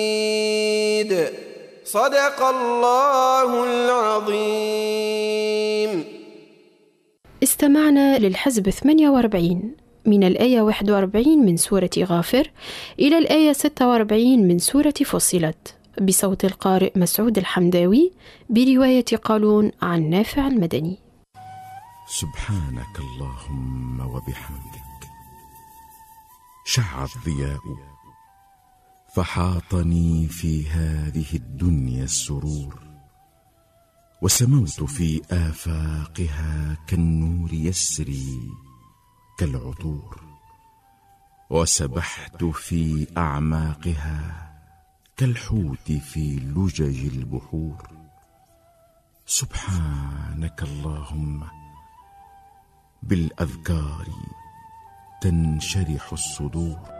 صدق الله العظيم. استمعنا للحزب 48 من الآية 41 من سورة غافر إلى الآية 46 من سورة فصلت، بصوت القارئ مسعود الحمداوي، برواية قالون عن نافع المدني. سبحانك اللهم وبحمدك شع الضياء فحاطني في هذه الدنيا السرور، وسموت في آفاقها كالنور يسري كالعطور، وسبحت في أعماقها كالحوت في لجج البحور. سبحانك اللهم بالأذكار تنشرح الصدور.